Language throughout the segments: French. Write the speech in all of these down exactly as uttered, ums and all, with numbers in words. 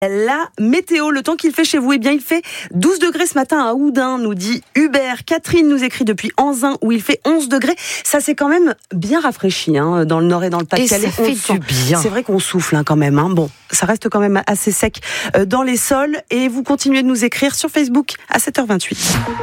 La météo, le temps qu'il fait chez vous, eh bien il fait douze degrés ce matin à Oudin, nous dit Hubert. Catherine nous écrit depuis Anzin où il fait onze degrés. Ça c'est quand même bien rafraîchi hein, dans le nord et dans le Pas-de-Calais. Et ça fait sent... du bien. C'est vrai qu'on souffle hein, quand même. Hein. Bon, ça reste quand même assez sec euh, dans les sols. Et vous continuez de nous écrire sur Facebook à sept heures vingt-huit.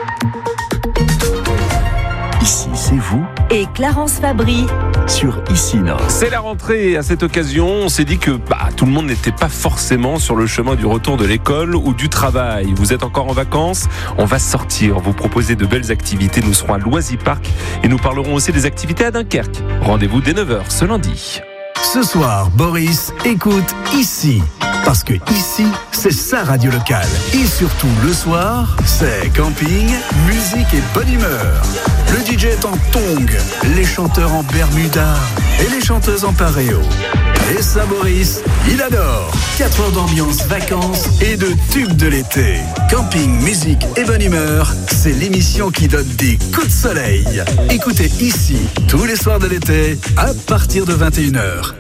Ici, c'est vous et Clarence Fabry sur Ici Nord. C'est la rentrée. À cette occasion, on s'est dit que bah, tout le monde n'était pas forcément sur le chemin du retour de l'école ou du travail. Vous êtes encore en vacances? On va sortir, vous proposer de belles activités. Nous serons à Loisy-Parc et nous parlerons aussi des activités à Dunkerque. Rendez-vous dès neuf heures ce lundi. Ce soir, Boris écoute Ici. Parce que ici, c'est sa radio locale. Et surtout, le soir, c'est camping, musique et bonne humeur. Le D J est en tongs, les chanteurs en bermuda et les chanteuses en paréo. Et ça, Boris, il adore. quatre heures d'ambiance, vacances et de tubes de l'été. Camping, musique et bonne humeur, c'est l'émission qui donne des coups de soleil. Écoutez Ici, tous les soirs de l'été, à partir de vingt et une heures.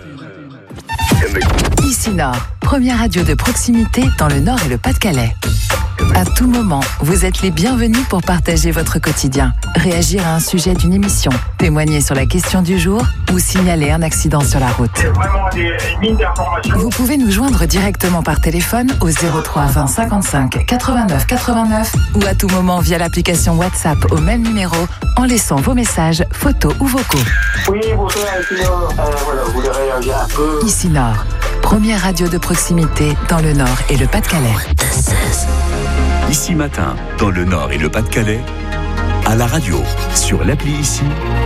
Ici Nord, première radio de proximité dans le Nord et le Pas-de-Calais. À tout moment, vous êtes les bienvenus pour partager votre quotidien, réagir à un sujet d'une émission, témoigner sur la question du jour ou signaler un accident sur la route. Vous pouvez nous joindre directement par téléphone au zéro trois vingt cinquante-cinq quatre-vingt-neuf quatre-vingt-neuf ou à tout moment via l'application WhatsApp au même numéro en laissant vos messages, photos ou vocaux. Oui, bonjour, Ici Nord. Euh, voilà, vous voulez réagir un peu. Ici Nord, première radio de proximité dans le Nord et le Pas-de-Calais. Ici Matin, dans le Nord et le Pas-de-Calais, à la radio, sur l'appli Ici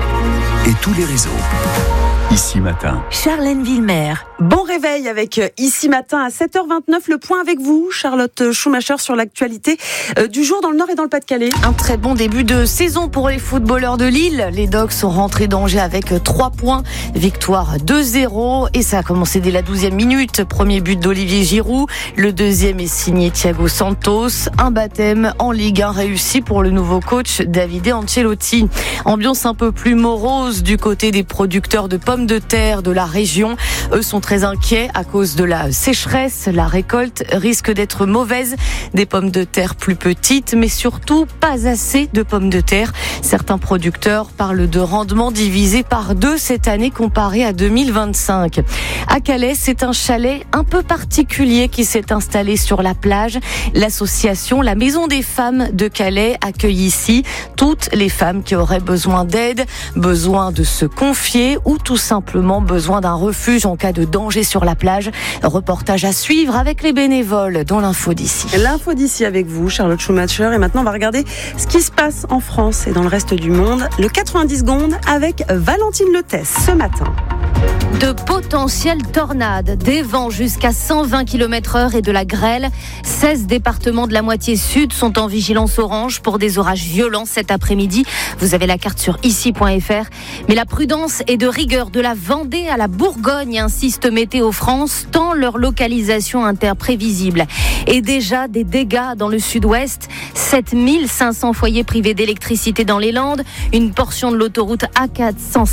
et tous les réseaux. Ici Matin. Charlène Villemer. Bon réveil avec Ici Matin à sept heures vingt-neuf. Le point avec vous, Charlotte Schumacher, sur l'actualité du jour dans le Nord et dans le Pas-de-Calais. Un très bon début de saison pour les footballeurs de Lille. Les Dogs sont rentrés d'Angers avec trois points. Victoire deux zéro et ça a commencé dès la douzième minute. Premier but d'Olivier Giroud. Le deuxième est signé Thiago Santos. Un baptême en Ligue un réussi pour le nouveau coach Davide Ancelotti. Ambiance un peu plus morose du côté des producteurs de pommes de terre de la région. Eux sont très inquiets à cause de la sécheresse. La récolte risque d'être mauvaise. Des pommes de terre plus petites, mais surtout pas assez de pommes de terre. Certains producteurs parlent de rendement divisé par deux cette année comparé à deux mille vingt-cinq. À Calais, c'est un chalet un peu particulier qui s'est installé sur la plage. L'association La Maison des Femmes de Calais accueille ici toutes les femmes qui auraient besoin d'aide, besoin de se confier ou tout simplement besoin d'un refuge en cas de danger sur la plage. Reportage à suivre avec les bénévoles dans l'info d'ici. L'info d'ici avec vous, Charlotte Schumacher. Et maintenant, on va regarder ce qui se passe en France et dans le reste du monde. Le quatre-vingt-dix secondes avec Valentine Letesse ce matin. De potentielles tornades, des vents jusqu'à cent vingt kilomètres heure et de la grêle. seize départements de la moitié sud sont en vigilance orange pour des orages violents cet après-midi. Vous avez la carte sur ici point f r. Mais la prudence et de rigueur de la Vendée à la Bourgogne, insiste Météo France, tant leur localisation imprévisible. Et déjà des dégâts dans le sud-ouest. sept mille cinq cents foyers privés d'électricité dans les Landes. Une portion de l'autoroute A quatre cent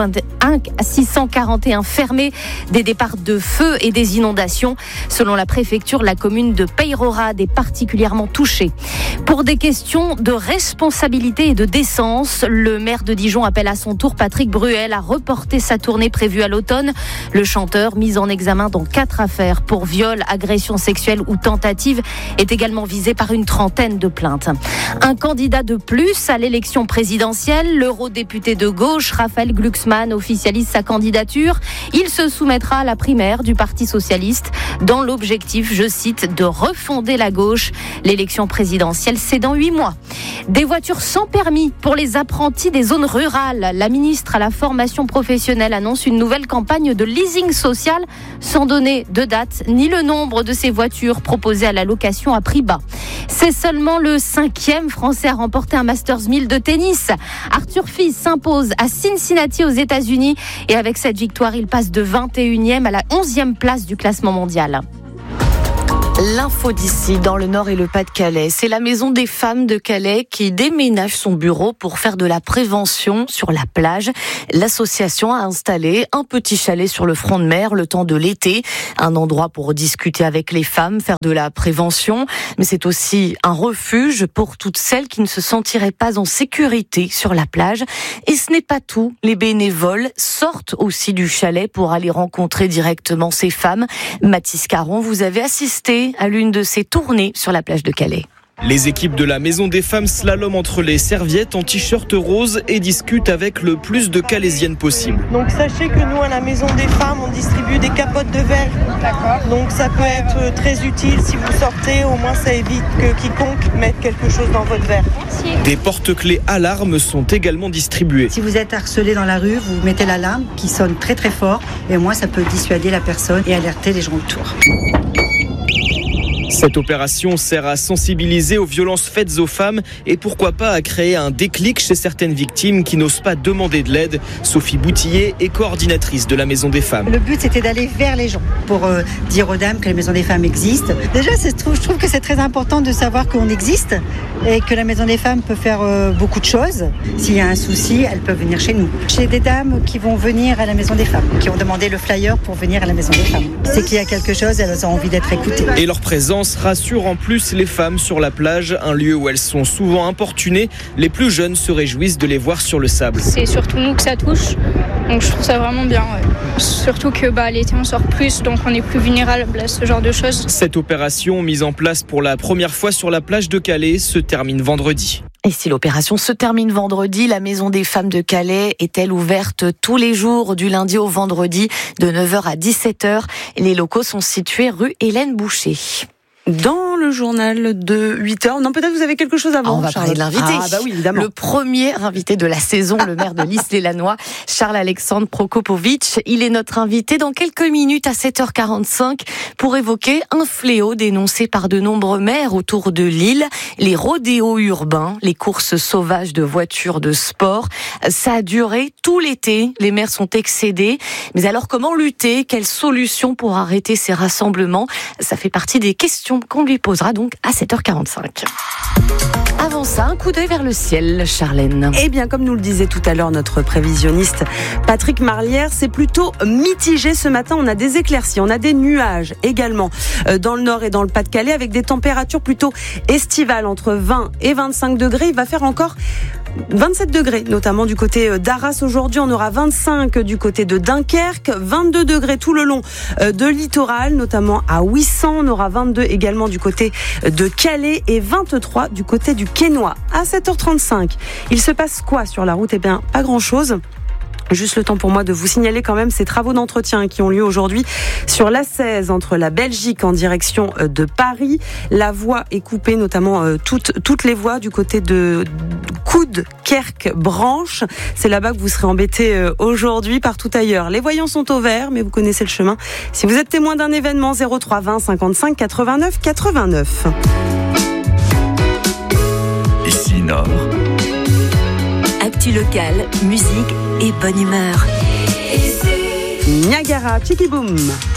six cent quarante et un fermée. Des départs de feu et des inondations. Selon la préfecture, la commune de Peyrehorade est particulièrement touchée. Pour des questions de responsabilité et de décence, le maire de Dijon appelle à son tour Patrick Bruel à reporter sa tournée prévue à l'automne. Le chanteur, mis en examen dans quatre affaires pour viol, agression sexuelle ou tentative, est également visé par une trentaine de plaintes. Un candidat de plus à l'élection présidentielle, l'eurodéputé de gauche, Raphaël Glucksmann, officialise sa candidature. Il se soumettra à la primaire du Parti socialiste dans l'objectif, je cite, de refonder la gauche. L'élection présidentielle, c'est dans huit mois. Des voitures sans permis pour les apprentis des zones rurales. La ministre à la formation professionnelle annonce une nouvelle campagne de leasing social sans donner de date ni le nombre de ces voitures proposées à la location à prix bas. C'est seulement le cinquième Français à remporter un Masters mille de tennis. Arthur Fils s'impose à Cincinnati aux États-Unis et avec cette victoire, il passe de vingt et unième à la onzième place du classement mondial. L'info d'ici, dans le Nord et le Pas-de-Calais, c'est la Maison des femmes de Calais qui déménage son bureau pour faire de la prévention sur la plage. L'association a installé un petit chalet sur le front de mer le temps de l'été, un endroit pour discuter avec les femmes, faire de la prévention, mais c'est aussi un refuge pour toutes celles qui ne se sentiraient pas en sécurité sur la plage. Et ce n'est pas tout, les bénévoles sortent aussi du chalet pour aller rencontrer directement ces femmes. Mathis Caron, vous avez assisté à l'une de ces tournées sur la plage de Calais. Les équipes de la Maison des femmes slalom entre les serviettes en t-shirt rose et discutent avec le plus de calaisiennes possible. Donc sachez que nous, à la Maison des femmes, on distribue des capotes de verre. D'accord. Donc ça peut être très utile si vous sortez, au moins ça évite que quiconque mette quelque chose dans votre verre. Des porte-clés alarmes sont également distribués. Si vous êtes harcelé dans la rue, vous mettez l'alarme qui sonne très très fort et au moins ça peut dissuader la personne et alerter les gens autour. Cette opération sert à sensibiliser aux violences faites aux femmes et pourquoi pas à créer un déclic chez certaines victimes qui n'osent pas demander de l'aide. Sophie Boutillier est coordinatrice de la Maison des femmes. Le but, c'était d'aller vers les gens pour euh, dire aux dames que la Maison des femmes existe. Déjà, c'est, je trouve que c'est très important de savoir qu'on existe et que la Maison des femmes peut faire euh, beaucoup de choses. S'il y a un souci, elles peuvent venir chez nous. J'ai des dames qui vont venir à la Maison des femmes, qui ont demandé le flyer pour venir à la Maison des femmes. C'est qu'il y a quelque chose, elles ont envie d'être écoutées. Et leur présence rassure en plus les femmes sur la plage, un lieu où elles sont souvent importunées. Les plus jeunes se réjouissent de les voir sur le sable. C'est surtout nous que ça touche, donc je trouve ça vraiment bien. Ouais. Surtout que bah, l'été on sort plus, donc on est plus vulnérable à ce genre de choses. Cette opération, mise en place pour la première fois sur la plage de Calais, se termine vendredi. Et si l'opération se termine vendredi, la Maison des femmes de Calais est-elle ouverte tous les jours du lundi au vendredi de neuf heures à dix-sept heures. Les locaux sont situés rue Hélène Boucher. Dans le journal de huit heures. Non, peut-être vous avez quelque chose avant. Ah, on va Charles. parler de l'invité. Ah, bah oui, évidemment. Le premier invité de la saison, le maire de Lys-les-Lannoy, Charles-Alexandre Prokopovitch. Il est notre invité dans quelques minutes à sept heures quarante-cinq pour évoquer un fléau dénoncé par de nombreux maires autour de l'île, les rodéos urbains, les courses sauvages de voitures de sport. Ça a duré tout l'été. Les maires sont excédés. Mais alors, comment lutter? Quelle solution pour arrêter ces rassemblements? Ça fait partie des questions qu'on lui posera donc à sept heures quarante-cinq. Avant ça, un coup d'œil vers le ciel, Charlène. Eh bien, comme nous le disait tout à l'heure notre prévisionniste Patrick Marlière, c'est plutôt mitigé ce matin. On a des éclaircies, on a des nuages également dans le nord et dans le Pas-de-Calais avec des températures plutôt estivales entre vingt et vingt-cinq degrés. Il va faire encore vingt-sept degrés, notamment du côté d'Arras. Aujourd'hui, on aura vingt-cinq du côté de Dunkerque, vingt-deux degrés tout le long de littoral, notamment à Ouessant. On aura vingt-deux également du côté de Calais et vingt-trois du côté du Quesnoy. À sept heures trente-cinq, il se passe quoi sur la route? Eh bien, pas grand-chose. Juste le temps pour moi de vous signaler quand même ces travaux d'entretien qui ont lieu aujourd'hui sur l'A seize entre la Belgique en direction de Paris. La voie est coupée, notamment euh, toutes, toutes les voies du côté de Coude, Kerk, Branche. C'est là-bas que vous serez embêtés euh, aujourd'hui. Partout ailleurs, les voyants sont au vert, mais vous connaissez le chemin. Si vous êtes témoin d'un événement, zéro trois vingt cinquante-cinq quatre-vingt-neuf quatre-vingt-neuf. Ici Nord. Actu locale, musique et bonne humeur. Niagara, Tiki Boom.